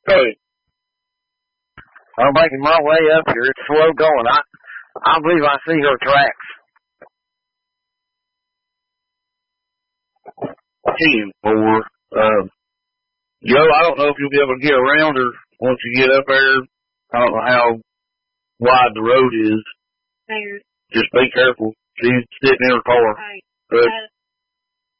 Hey. I'm making my way up here. It's slow going. I believe I see her tracks. 10-4. Joe, I don't know if you'll be able to get around her once you get up there. I don't know how wide the road is. Just be careful. She's sitting in her car. Right. But